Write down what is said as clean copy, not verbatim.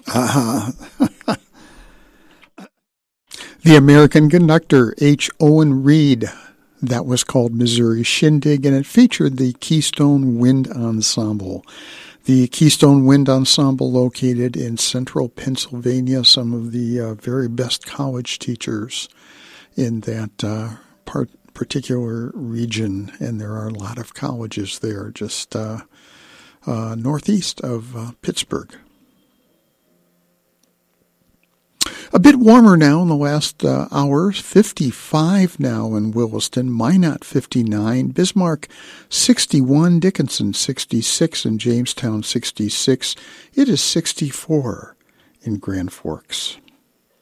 Uh-huh. The American conductor H. Owen Reed. That was called Missouri Shindig, and it featured the Keystone Wind Ensemble. The Keystone Wind Ensemble, located in central Pennsylvania, some of the very best college teachers in that particular region, and there are a lot of colleges there, just northeast of Pittsburgh. A bit warmer now in the last hour, 55 now in Williston, Minot 59, Bismarck 61, Dickinson 66, and Jamestown 66. It is 64 in Grand Forks.